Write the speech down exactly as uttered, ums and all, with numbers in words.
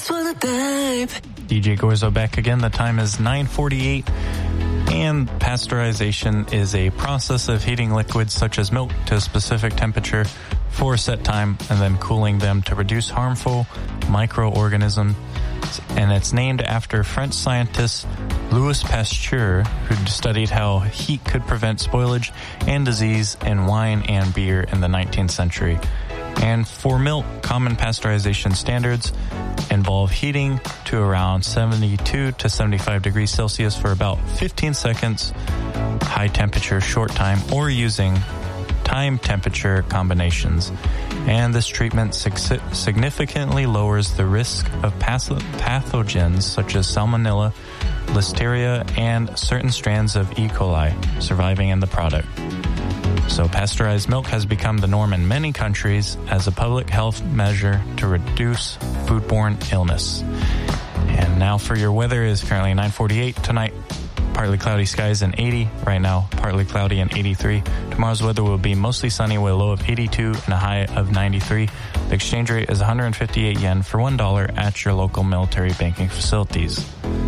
This was a type. D J Gorzo back again. The time is nine forty-eight. And pasteurization is a process of heating liquids such as milk to a specific temperature for a set time and then cooling them to reduce harmful microorganisms. And it's named after French scientist Louis Pasteur, who studied how heat could prevent spoilage and disease in wine and beer in the nineteenth century. And for milk, common pasteurization standards involve heating to around seventy-two to seventy-five degrees Celsius for about fifteen seconds, high temperature, short time, or using time temperature combinations. And this treatment sig- significantly lowers the risk of pas- pathogens such as Salmonella, Listeria, and certain strands of E. coli surviving in the product. So pasteurized milk has become the norm in many countries as a public health measure to reduce foodborne illness. And now for your weather, is currently nine forty-eight. Tonight, partly cloudy skies and eighty. Right now, partly cloudy and eighty-three. Tomorrow's weather will be mostly sunny with a low of eighty-two and a high of ninety-three. The exchange rate is one hundred fifty-eight yen for one dollar at your local military banking facilities.